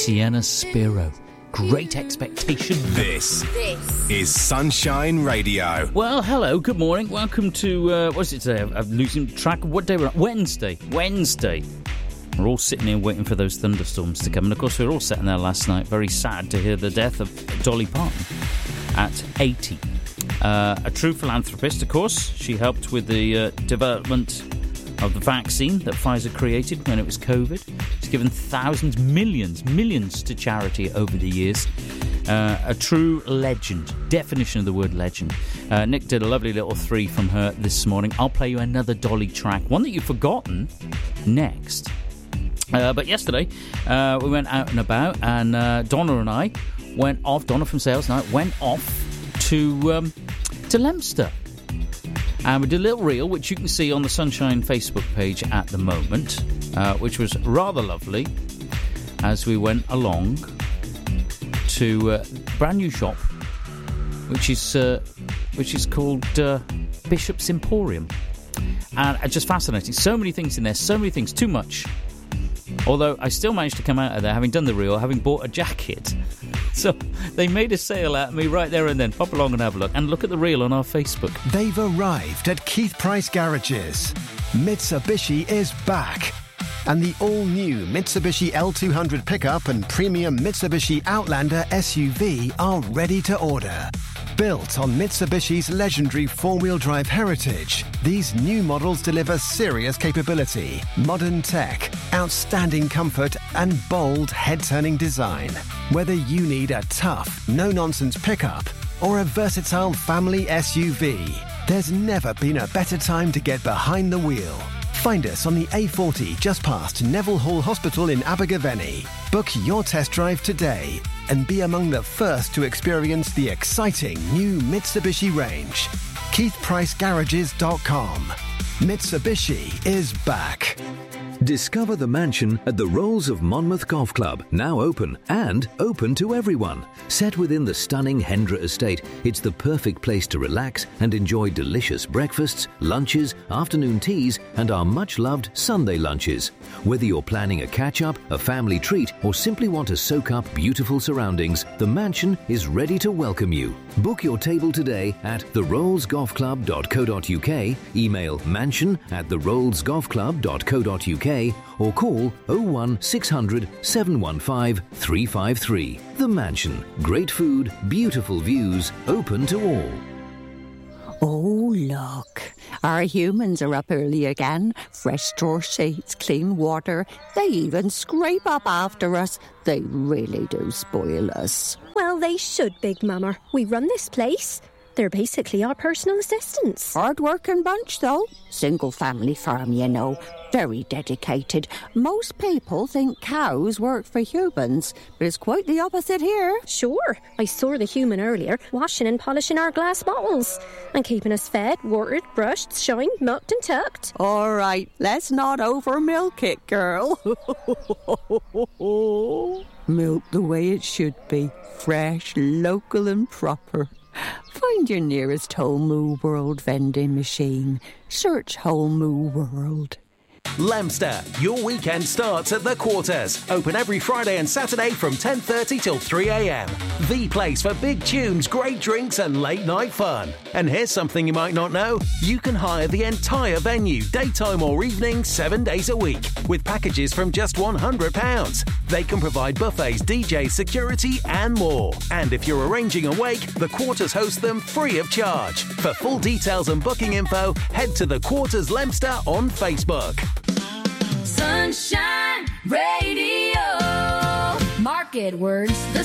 Sienna Spiro. Great Expectation. This is Sunshine Radio. Well, hello, good morning. Welcome to, what's it today? I'm losing track of what day we're on. Wednesday. We're all sitting here waiting for those thunderstorms to come. And, of course, we were all sitting there last night, very sad to hear the death of Dolly Parton at 80. A true philanthropist, of course. She helped with the development of the vaccine that Pfizer created when it was COVID. She's given thousands, millions to charity over the years. A true legend. Definition of the word legend. Nick did a lovely little 3 from her this morning. I'll play you another Dolly track, one that you've forgotten, next. But yesterday, we went out and about, and Donna and I went off, Donna from Sales Night, went off to Leominster. And we did a little reel, which you can see on the Sunshine Facebook page at the moment, which was rather lovely, as we went along to a brand new shop, which is called Bishop's Emporium. And just fascinating. So many things in there, so many things, too much. Although I still managed to come out of there, having done the reel, having bought a jacket. So they made a sale at me right there and then. Pop along and have a look. And look at the reel on our Facebook. They've arrived at Keith Price Garages. Mitsubishi is back. And the all-new Mitsubishi L200 pickup and premium Mitsubishi Outlander SUV are ready to order. Built on Mitsubishi's legendary four-wheel drive heritage, these new models deliver serious capability, modern tech, outstanding comfort, and bold head-turning design. Whether you need a tough, no-nonsense pickup or a versatile family SUV, there's never been a better time to get behind the wheel. Find us on the A40 just past Neville Hall Hospital in Abergavenny. Book your test drive today and be among the first to experience the exciting new Mitsubishi range. KeithPriceGarages.com. Mitsubishi is back. Discover the mansion at the Rolls of Monmouth Golf Club, now open and open to everyone. Set within the stunning Hendra estate, it's the perfect place to relax and enjoy delicious breakfasts, lunches, afternoon teas, and our much-loved Sunday lunches. Whether you're planning a catch-up, a family treat, or simply want to soak up beautiful surroundings, the mansion is ready to welcome you. Book your table today at therollsgolfclub.co.uk, email mansion@therollsgolfclub.co.uk, or call 01600 715 353. The Mansion. Great food, beautiful views, open to all. Oh, look. Our humans are up early again. Fresh straw sheets, clean water. They even scrape up after us. They really do spoil us. Well, they should, Big Mama. We run this place. They're basically our personal assistants. Hard-working bunch, though. Single-family farm, you know. Very dedicated. Most people think cows work for humans, but it's quite the opposite here. Sure. I saw the human earlier, washing and polishing our glass bottles and keeping us fed, watered, brushed, shined, mucked and tucked. All right, let's not over-milk it, girl. Milk the way it should be. Fresh, local and proper. Find your nearest Whole Moo World vending machine. Search Whole Moo World. Leominster, your weekend starts at The Quarters. Open every Friday and Saturday from 10:30 till 3 a.m. The place for big tunes, great drinks and late night fun. And here's something you might not know. You can hire the entire venue, daytime or evening, 7 days a week, with packages from just £100. They can provide buffets, DJ, security and more. And if you're arranging a wake, The Quarters host them free of charge. For full details and booking info, head to The Quarters Leominster on Facebook. Sunshine Radio. Mark Edwards, the